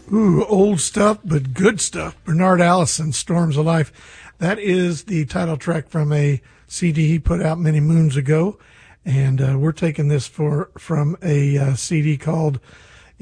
Ooh, old stuff, but good stuff. Bernard Allison, Storms of Life. That is the title track from a CD he put out many moons ago. And we're taking this from a CD called